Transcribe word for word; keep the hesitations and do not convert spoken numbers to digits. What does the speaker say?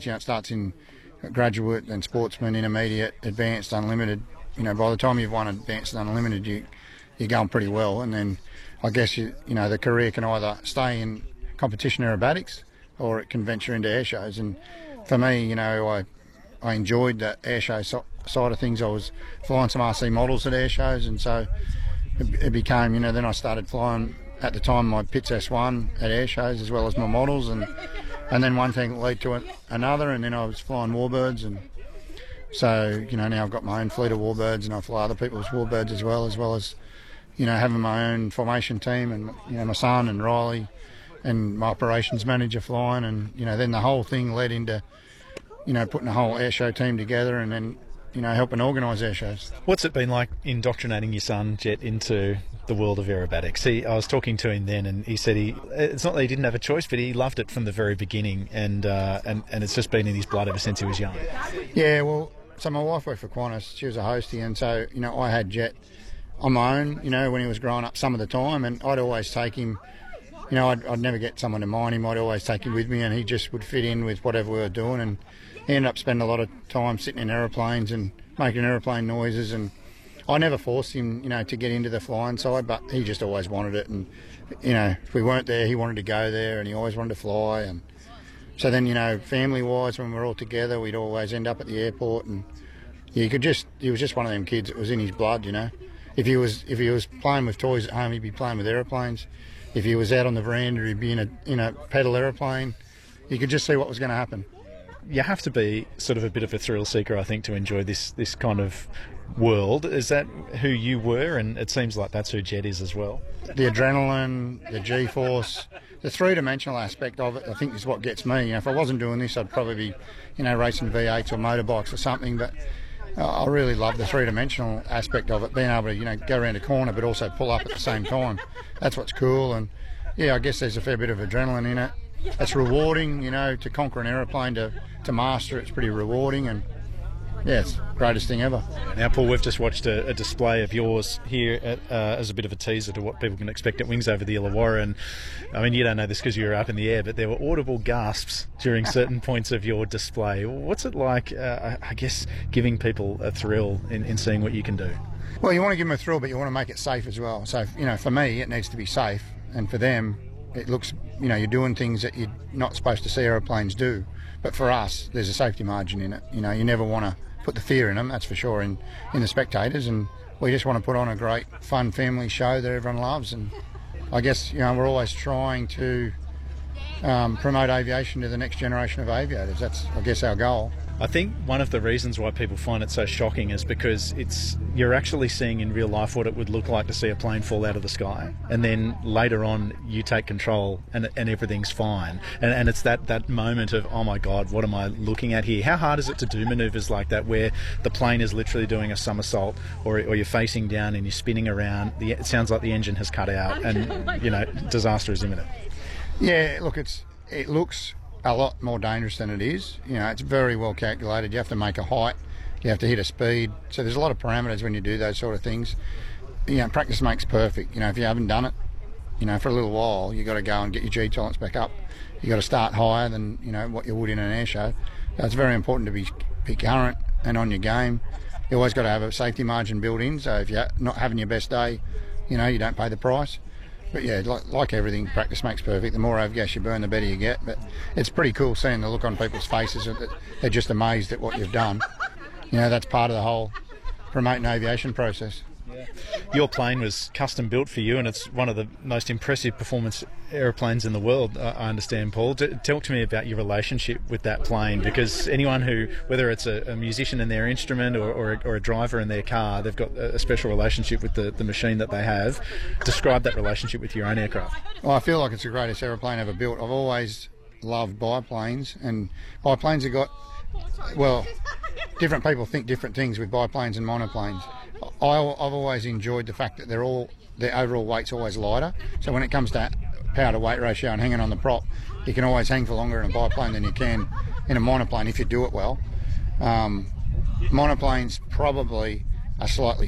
grades. You know, it starts in graduate, then sportsman, intermediate, advanced, unlimited. You know, by the time you've won advanced and unlimited, you, you're going pretty well. And then I guess, you, you know, the career can either stay in competition aerobatics or it can venture into air shows. And for me, you know, I I enjoyed the air show so, side of things. I was flying some R C models at air shows, and so it, it became, you know, then I started flying at the time my Pitts S one at air shows as well as my models, and and then one thing led to another, and then I was flying Warbirds, and so, you know, now I've got my own fleet of Warbirds and I fly other people's Warbirds as well, as well as, you know, having my own formation team, and, you know, my son and Riley and my operations manager flying, and, you know, then the whole thing led into, you know, putting a whole airshow team together, and then, you know, helping organise air shows. What's it been like indoctrinating your son, Jet, into the world of aerobatics? He, I was talking to him then, and he said he, it's not that he didn't have a choice, but he loved it from the very beginning, and uh, and, and it's just been in his blood ever since he was young. Yeah, well, so my wife worked for Qantas. She was a hostie, and so, you know, I had Jet on my own, you know, when he was growing up some of the time, and I'd always take him. You know, I'd, I'd never get someone to mind him. I'd always take him with me, and he just would fit in with whatever we were doing, and he ended up spending a lot of time sitting in aeroplanes and making aeroplane noises, and I never forced him, you know, to get into the flying side, but he just always wanted it, and, you know, if we weren't there, he wanted to go there, and he always wanted to fly. And so then, you know, family-wise, when we were all together, we'd always end up at the airport, and you could just, he was just one of them kids. It was in his blood, you know. If he was if he was playing with toys at home, he'd be playing with aeroplanes. If he was out on the veranda, he'd be in a in a pedal aeroplane. You could just see what was going to happen. You have to be sort of a bit of a thrill seeker, I think, to enjoy this this kind of world. Is that who you were? And it seems like that's who Jet is as well. The adrenaline, the G-force, the three-dimensional aspect of it, I think, is what gets me. You know, if I wasn't doing this, I'd probably be, you know, racing V eights or motorbikes or something. But uh, I really love the three-dimensional aspect of it, being able to, you know, go around a corner but also pull up at the same time. That's what's cool. And yeah, I guess there's a fair bit of adrenaline in it. It's rewarding, you know, to conquer an aeroplane, to, to master it's pretty rewarding, and yeah, it's the greatest thing ever. Now, Paul, we've just watched a, a display of yours here at, uh, as a bit of a teaser to what people can expect at Wings Over the Illawarra. And I mean, you don't know this because you were up in the air, but there were audible gasps during certain points of your display. What's it like, uh, I guess, giving people a thrill in, in seeing what you can do? Well, you want to give them a thrill, but you want to make it safe as well. So, you know, for me, it needs to be safe, and for them, it looks, you know, you're doing things that you're not supposed to see aeroplanes do. But for us, there's a safety margin in it. You know, you never want to put the fear in them, that's for sure, in, in the spectators. And we just want to put on a great, fun family show that everyone loves. And I guess, you know, we're always trying to um, promote aviation to the next generation of aviators. That's, I guess, our goal. I think one of the reasons why people find it so shocking is because it's you're actually seeing in real life what it would look like to see a plane fall out of the sky, and then later on you take control and and everything's fine. And, and it's that, that moment of, oh my God, what am I looking at here? How hard is it to do manoeuvres like that where the plane is literally doing a somersault, or, or you're facing down and you're spinning around? The, it sounds like the engine has cut out and, you know, disaster is imminent. Yeah, look, it's it looks a lot more dangerous than it is. You know, it's very well calculated. You have to make a height, you have to hit a speed. So there's a lot of parameters when you do those sort of things. You know, practice makes perfect. You know, if you haven't done it, you know, for a little while, you got to go and get your G tolerance back up. You got to start higher than, you know, what you would in an air show. So it's very important to be, be current and on your game. You always got to have a safety margin built in. So if you're not having your best day, you know, you don't pay the price. But yeah, like, like everything, practice makes perfect. The more overgas you burn, the better you get. But it's pretty cool seeing the look on people's faces that they're just amazed at what you've done. You know, that's part of the whole promoting aviation process. Yeah. Your plane was custom built for you, and it's one of the most impressive performance aeroplanes in the world, I understand, Paul. Talk to me about your relationship with that plane, because anyone who, whether it's a, a musician in their instrument or, or, a, or a driver in their car, they've got a special relationship with the, the machine that they have. Describe that relationship with your own aircraft. Well, I feel like it's the greatest aeroplane ever built. I've always loved biplanes, and biplanes have got, well, different people think different things with biplanes and monoplanes. I, I've always enjoyed the fact that they're all, their overall weight's always lighter. So when it comes to power to weight ratio and hanging on the prop, you can always hang for longer in a biplane than you can in a monoplane if you do it well. Um, monoplanes probably are slightly